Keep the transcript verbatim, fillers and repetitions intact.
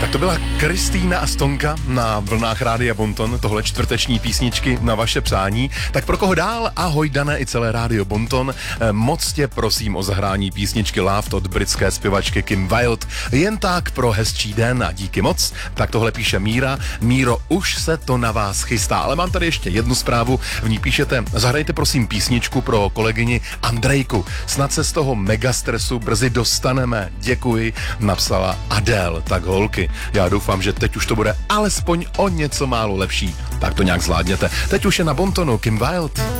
Tak to byla Kristýna a Stonka na vlnách Rádia Bonton, tohle čtvrteční písničky na vaše přání. Tak pro koho dál? Ahoj Dané i celé Rádio Bonton. Moc tě prosím o zahrání písničky Loved od britské zpěvačky Kim Wilde. Jen tak pro hezčí den a díky moc. Tak tohle píše Míra. Míro, už se to na vás chystá. Ale mám tady ještě jednu zprávu. V ní píšete, zahrajte prosím písničku pro kolegyni Andrejku. Snad se z toho megastresu brzy dostaneme. Děkuji, napsala Adele. Tak holky, já doufám, že teď už to bude alespoň o něco málo lepší. Tak to nějak zvládněte. Teď už je na Bontonu Kim Wilde.